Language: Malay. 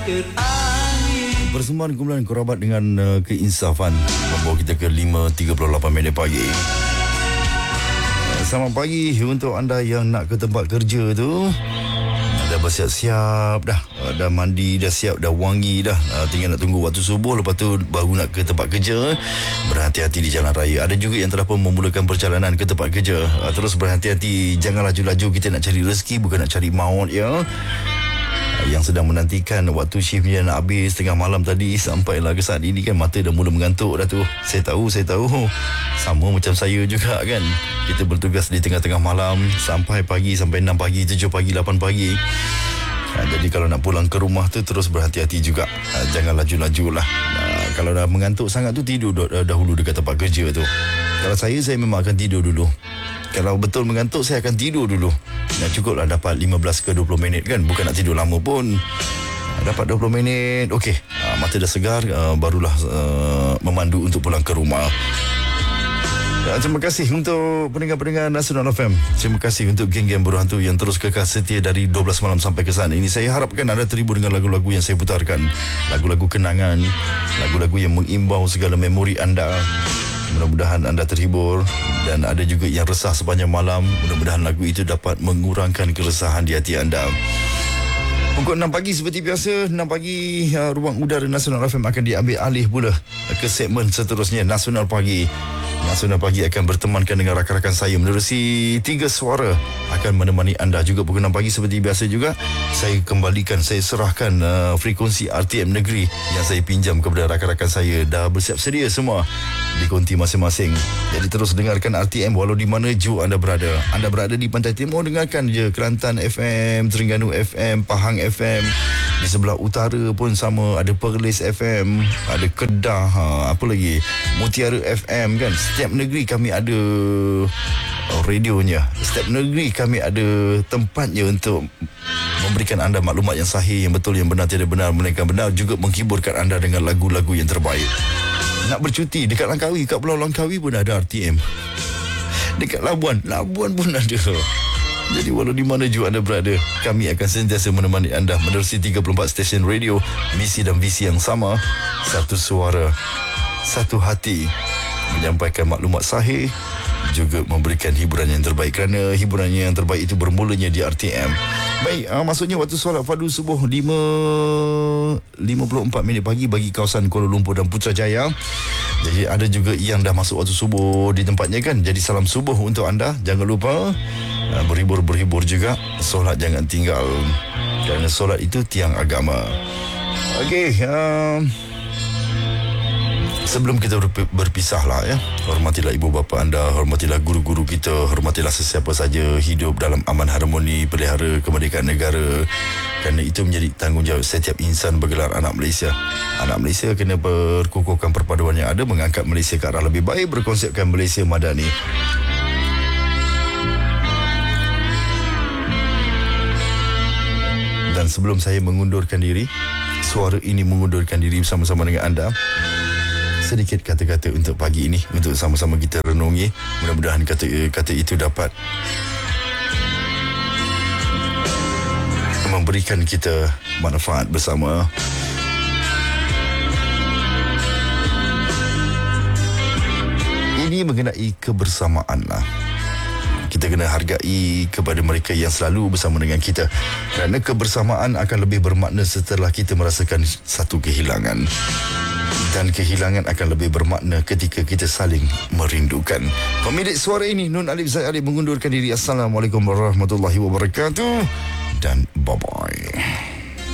Persembahan kumpulan kerabat dengan keinsafan membawa kita ke 5.38 minit pagi. Selamat pagi untuk anda yang nak ke tempat kerja tu. Dah bersiap-siap dah. Dah mandi, dah siap, dah wangi dah. Tinggal nak tunggu waktu subuh. Lepas tu baru nak ke tempat kerja. Berhati-hati di jalan raya. Ada juga yang telah pun memulakan perjalanan ke tempat kerja. Terus berhati-hati. Jangan laju-laju. Kita nak cari rezeki, bukan nak cari maut ya. Yang sedang menantikan waktu shiftnya nak habis tengah malam tadi, sampailah ke saat ini kan mata dah mula mengantuk dah tu. Saya tahu. Sama macam saya juga kan. Kita bertugas di tengah-tengah malam sampai pagi, sampai 6 pagi, 7 pagi, 8 pagi. Jadi kalau nak pulang ke rumah tu terus berhati-hati juga. Jangan laju-laju lah. Kalau dah mengantuk sangat tu tidur dahulu dekat tempat kerja tu. Kalau saya memang akan tidur dulu. Kalau betul mengantuk, saya akan tidur dulu. Cukuplah dapat 15 ke 20 minit kan. Bukan nak tidur lama pun. Dapat 20 minit, okey. Mata dah segar, barulah memandu untuk pulang ke rumah. Terima kasih untuk pendengar-pendengar Nasional FM. Terima kasih untuk geng-geng berhantu yang terus kekal setia dari 12 malam sampai ke sana. Ini saya harapkan anda terhibur dengan lagu-lagu yang saya putarkan. Lagu-lagu kenangan, lagu-lagu yang mengimbau segala memori anda. Mudah-mudahan anda terhibur. Dan ada juga yang resah sepanjang malam. Mudah-mudahan lagu itu dapat mengurangkan keresahan di hati anda. Pukul 6 pagi seperti biasa, 6 pagi ruang udara Nasional FM akan diambil alih pula ke segmen seterusnya, Nasional Pagi. Nasional Pagi akan bertemankan dengan rakan-rakan saya menerusi 3 suara akan menemani anda juga pukul 6 pagi seperti biasa juga. Saya kembalikan, saya serahkan frekuensi RTM Negeri yang saya pinjam kepada rakan-rakan saya. Dah bersiap sedia semua di konti masing-masing. Jadi terus dengarkan RTM walau di mana jua anda berada. Anda berada di Pantai Timur, dengarkan je Kelantan FM, Terengganu FM, Pahang FM. Di sebelah utara pun sama, ada Perlis FM, ada Kedah, apa lagi, Mutiara FM kan. Setiap negeri kami ada radionya. Setiap negeri kami ada tempatnya untuk memberikan anda maklumat yang sahih, yang betul, yang benar, tidak benar, melainkan benar, juga menghiburkan anda dengan lagu-lagu yang terbaik. Nak bercuti dekat Langkawi, kat Pulau Langkawi pun ada RTM. Dekat Labuan pun ada. Jadi walau di mana juga anda berada, kami akan sentiasa menemani anda menerusi 34 stesen radio, misi dan visi yang sama, satu suara, satu hati, menyampaikan maklumat sahih, juga memberikan hiburan yang terbaik. Kerana hiburan yang terbaik itu bermulanya di RTM. Baik, maksudnya waktu solat fardu subuh 5.54 minit pagi bagi kawasan Kuala Lumpur dan Putrajaya. Jadi ada juga yang dah masuk waktu subuh di tempatnya kan. Jadi salam subuh untuk anda. Jangan lupa berhibur juga. Solat jangan tinggal, kerana solat itu tiang agama. Okey, sebelum kita berpisah lah ya, hormatilah ibu bapa anda, hormatilah guru-guru kita, hormatilah sesiapa saja, hidup dalam aman harmoni, pelihara kemerdekaan negara. Kerana itu menjadi tanggungjawab setiap insan bergelar anak Malaysia. Anak Malaysia kena berkukuhkan perpaduan yang ada, mengangkat Malaysia ke arah lebih baik, berkonsepkan Malaysia Madani. Dan sebelum saya mengundurkan diri, suara ini mengundurkan diri bersama-sama dengan anda, sedikit kata-kata untuk pagi ini, untuk sama-sama kita renungi. Mudah-mudahan kata itu dapat memberikan kita manfaat bersama. Ini mengenai kebersamaan lah. Kita kena hargai kepada mereka yang selalu bersama dengan kita, kerana kebersamaan akan lebih bermakna setelah kita merasakan satu kehilangan. Dan kehilangan akan lebih bermakna ketika kita saling merindukan. Pemilik suara ini, Nun Alif Zaid Alif, mengundurkan diri. Assalamualaikum warahmatullahi wabarakatuh. Dan bye-bye.